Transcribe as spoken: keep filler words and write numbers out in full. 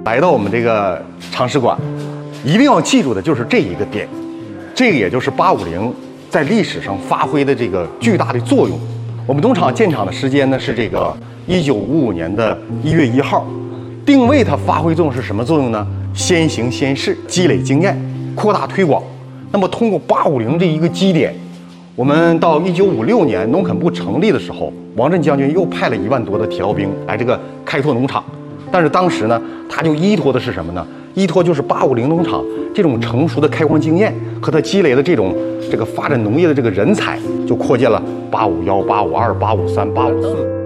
来到我们这个常使馆，一定要记住的就是这一个点，这个也就是八五零在历史上发挥的这个巨大的作用。我们农场建厂的时间呢是这个一九五五年的一月一号，定位它发挥作用是什么作用呢？先行先试，积累经验，扩大推广。那么通过八五零这一个基点，我们到一九五六年农垦部成立的时候，王震将军又派了一万多的铁道兵来这个开拓农场。但是当时呢，他就依托的是什么呢？依托就是八五零农场这种成熟的开荒经验和他积累的这种这个发展农业的这个人才，就扩建了八五幺、八五二、八五三、八五四。